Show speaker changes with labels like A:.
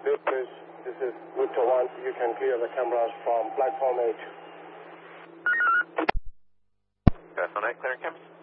A: Lucas, this is Victor 1. You can clear the cameras from platform 8.
B: That's on 8, clearing cameras.